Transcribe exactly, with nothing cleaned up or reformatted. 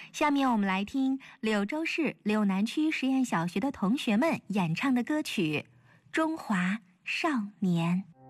下面我们来听柳州市柳南区实验小学的同学们演唱的歌曲《中华少年》。